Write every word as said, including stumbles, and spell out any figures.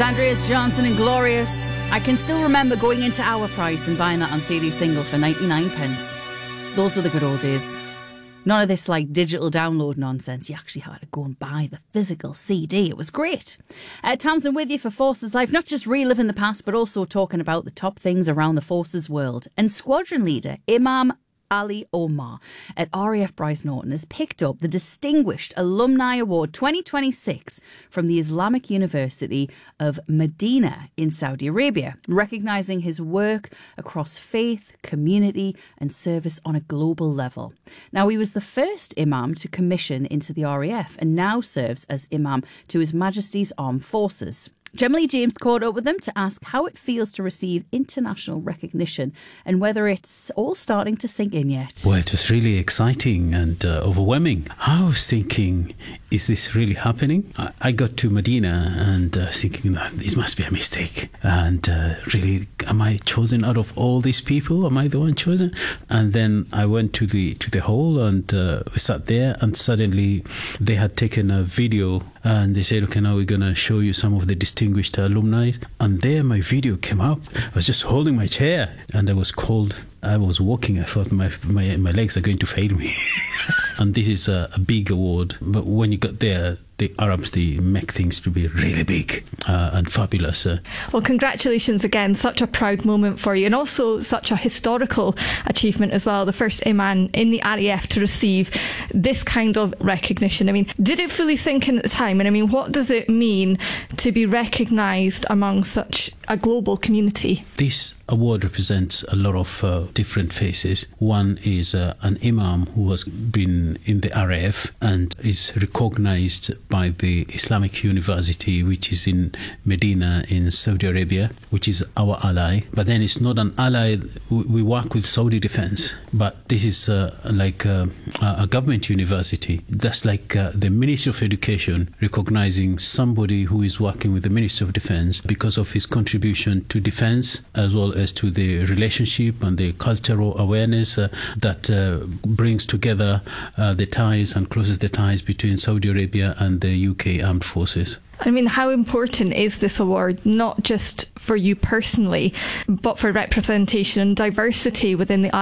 Andreas Johnson and Glorious. I can still remember going into Our Price and buying that on C D single for ninety-nine pence. Those were the good old days. None of this like digital download nonsense. You actually had to go and buy the physical C D. It was great. Uh, Tamsin with you for Forces Life, not just reliving the past, but also talking about the top things around the Forces world. And squadron leader Imam Ali Omar at R A F Bryce Norton has picked up the Distinguished Alumni Award twenty twenty-six from the Islamic University of Medina in Saudi Arabia, recognising his work across faith, community and service on a global level. Now, he was the first Imam to commission into the R A F and now serves as Imam to His Majesty's Armed Forces. Gemma Lee James caught up with them to ask how it feels to receive international recognition and whether it's all starting to sink in yet. Well, it was really exciting and uh, overwhelming. I was thinking, is this really happening? I, I got to Medina and uh, thinking, no, this must be a mistake. And uh, really, am I chosen out of all these people? Am I the one chosen? And then I went to the to the hall and uh, we sat there, and suddenly they had taken a video and they said, okay, now we're going to show you some of the distinguished alumni. And there my video came up. I was just holding my chair and I was cold. I was walking. I thought my my, my legs are going to fail me. And this is a, a big award. But when you got there, the Arabs, they make things to be really big uh, and fabulous. Uh. Well, congratulations again. Such a proud moment for you, and also such a historical achievement as well. The first Imam in the R A F to receive this kind of recognition. I mean, did it fully sink in at the time? And I mean, what does it mean to be recognised among such a global community? This award represents a lot of uh, different faces. One is uh, an Imam who has been in the R A F and is recognised by the Islamic University, which is in Medina in Saudi Arabia, which is our ally. But then it's not an ally. We work with Saudi Defense, but this is uh, like uh, a government university. That's like uh, the Ministry of Education recognising somebody who is working with the Ministry of Defense because of his contribution to defense, as well as to the relationship and the cultural awareness uh, that uh, brings together uh, the ties and closes the ties between Saudi Arabia and the U K Armed Forces. I mean, how important is this award, not just for you personally, but for representation and diversity within the